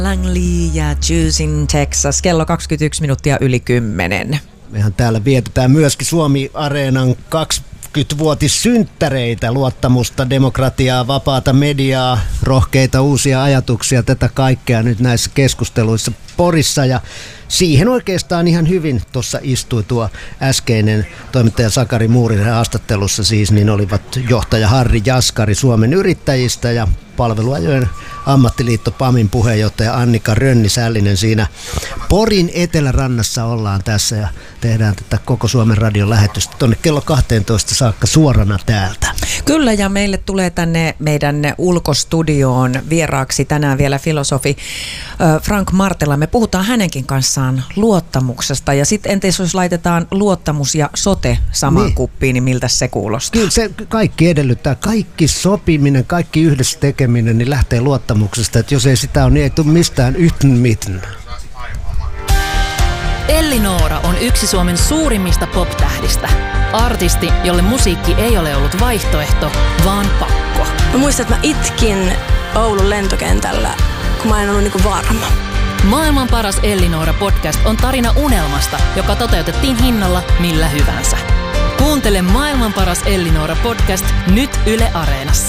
Langley ja Choosing Texas, kello 21 minuuttia yli 10. Mehän täällä vietetään myöskin Suomi-areenan 20-vuotissynttäreitä, luottamusta, demokratiaa, vapaata mediaa, rohkeita uusia ajatuksia, tätä kaikkea nyt näissä keskusteluissa Porissa. Ja siihen oikeastaan ihan hyvin tuossa istui tuo äskeinen toimittaja Sakari Muurinen haastattelussa siis, niin olivat johtaja Harri Jaskari Suomen yrittäjistä ja Palveluajojen ammattiliitto PAMin puheenjohtaja Annika Rönni-Sällinen siinä Porin etelärannassa ollaan tässä ja tehdään tätä koko Suomen radion lähetystä tuonne kello 12 saakka suorana täältä. Kyllä, ja meille tulee tänne meidän ulkostudioon vieraaksi tänään vielä filosofi Frank Martela. Me puhutaan hänenkin kanssaan luottamuksesta ja sitten entäs jos laitetaan luottamus ja sote samaan kuppiin, niin miltä se kuulostaa? Kyllä se kaikki edellyttää, kaikki sopiminen, kaikki yhdessä tekeminen, niin lähtee luottamuksesta, että jos ei sitä ole, niin ei tule mistään yhtään mitään. Elli Noora on yksi Suomen suurimmista pop-tähdistä. Artisti, jolle musiikki ei ole ollut vaihtoehto, vaan pakko. Mä muistan, että mä itkin Oulun lentokentällä, kun mä en ollut niinku varma. Maailman paras Elli Noora podcast on tarina unelmasta, joka toteutettiin hinnalla millä hyvänsä. Kuuntele Maailman paras Elli Noora podcast nyt Yle Areenassa.